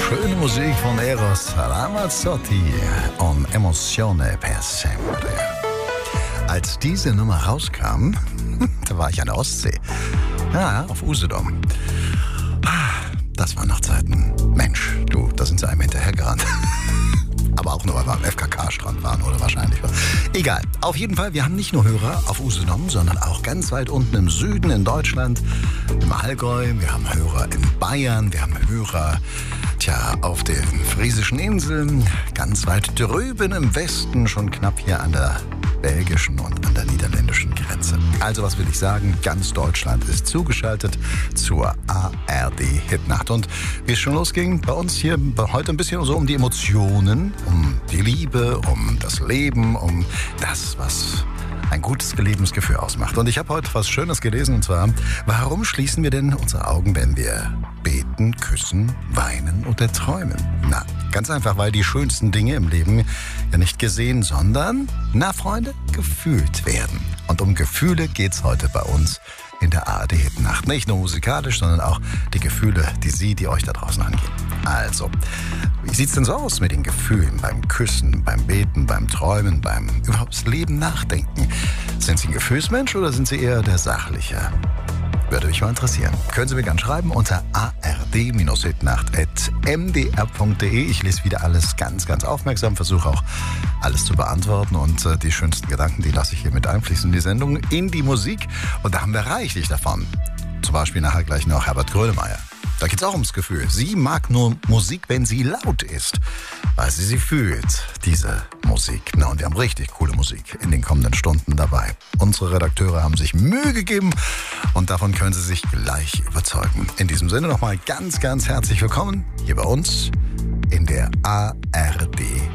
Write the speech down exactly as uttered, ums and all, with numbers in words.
Schöne Musik von Eros Ramazzotti und Emozione per sempre. Als diese Nummer rauskam, da war ich an der Ostsee. Ja, auf Usedom. Das waren noch Zeiten. Mensch, du, da sind sie einem hinterhergerannt. Aber auch nur, weil wir am F K K-Strand waren oder wahrscheinlich. Egal. Auf jeden Fall, wir haben nicht nur Hörer auf Usedom, sondern auch ganz weit unten im Süden in Deutschland, im Allgäu. Wir haben Hörer in Bayern, wir haben Hörer, tja, auf den Friesischen Inseln, ganz weit drüben im Westen, schon knapp hier an der belgischen und an der niederländischen Grenze. Also was will ich sagen? Ganz Deutschland ist zugeschaltet zur A R D-Hitnacht. Und wie es schon losging, bei uns hier heute ein bisschen so um die Emotionen, um die Liebe, um das Leben, um das, was ein gutes Lebensgefühl ausmacht. Und ich habe heute was Schönes gelesen, und zwar, warum schließen wir denn unsere Augen, wenn wir beten, küssen, weinen oder träumen? Na, ganz einfach, weil die schönsten Dinge im Leben ja nicht gesehen, sondern, na Freunde, gefühlt werden. Und um Gefühle geht's heute bei uns in der A R D-Hitnacht. Nicht nur musikalisch, sondern auch die Gefühle, die Sie, die euch da draußen angehen. Also, wie sieht's denn so aus mit den Gefühlen beim Küssen, beim Beten, beim Träumen, beim überhaupt das Leben nachdenken? Sind Sie ein Gefühlsmensch oder sind Sie eher der Sachliche? Würde mich mal interessieren. Können Sie mir gerne schreiben unter a r d hitnacht at m d r punkt d e. Ich lese wieder alles ganz, ganz aufmerksam, versuche auch alles zu beantworten und äh, die schönsten Gedanken, die lasse ich hier mit einfließen in die Sendung, in die Musik. Und da haben wir reichlich davon. Zum Beispiel nachher gleich noch Herbert Grönemeyer. Da geht es auch ums Gefühl. Sie mag nur Musik, wenn sie laut ist, weil sie sie fühlt, diese Musik. Na, und wir haben richtig coole Musik in den kommenden Stunden dabei. Unsere Redakteure haben sich Mühe gegeben und davon können Sie sich gleich überzeugen. In diesem Sinne nochmal ganz, ganz herzlich willkommen hier bei uns in der A R D